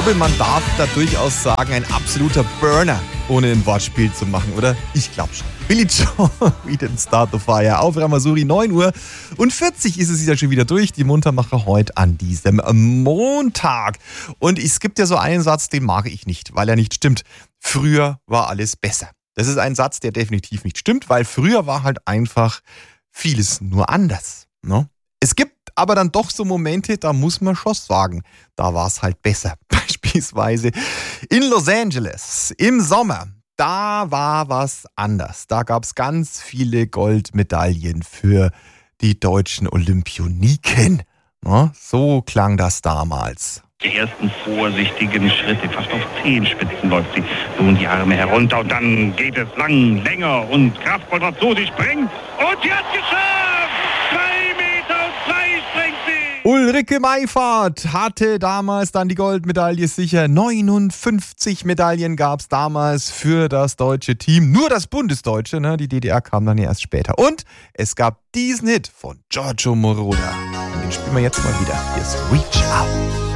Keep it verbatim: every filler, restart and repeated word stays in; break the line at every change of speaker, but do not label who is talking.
glaube, man darf da durchaus sagen, ein absoluter Burner, ohne ein Wortspiel zu machen, oder? Ich glaube schon. Billy Joel, We Didn't Start the Fire auf Ramasuri, neun Uhr und vierzig ist es ja schon wieder durch, die Muntermacher heute an diesem Montag. Und es gibt ja so einen Satz, den mag ich nicht, weil er nicht stimmt. Früher war alles besser. Das ist ein Satz, der definitiv nicht stimmt, weil früher war halt einfach vieles nur anders. Ne? Es gibt aber dann doch so Momente, da muss man schon sagen, da war es halt besser. Beispielsweise in Los Angeles im Sommer. Da war was anders. Da gab es ganz viele Goldmedaillen für die deutschen Olympioniken. Na, so klang das damals.
Die ersten vorsichtigen Schritte, fast auf Zehenspitzen läuft sie. Nun die Arme herunter und dann geht es lang, länger und kraftvoll dazu. Sie springt und sie hat geschafft! Drei Meter und zwei springt sie!
Ulrike Meifert hatte damals dann die Goldmedaille sicher. neunundfünfzig Medaillen gab es damals für das deutsche Team. Nur das Bundesdeutsche, ne? Die D D R kam dann ja erst später. Und es gab diesen Hit von Giorgio Moroder. Und den spielen wir jetzt mal wieder. Hier ist Reach Out.